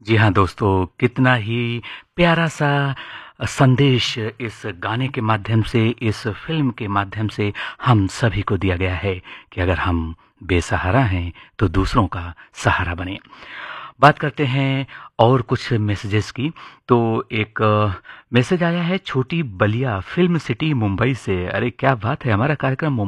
जी हाँ दोस्तों, कितना ही प्यारा-सा संदेश इस गाने के माध्यम से, इस फ़िल्म के माध्यम से हम सभी को दिया गया है कि अगर हम बेसहारा हैं, तो दूसरों का सहारा बनें। बात करते हैं और कुछ मैसेजेस की, तो एक मैसेज आया है छोटी बलिया फ़िल्म सिटी मुंबई से। अरे क्या बात है! हमारा कार्यक्रम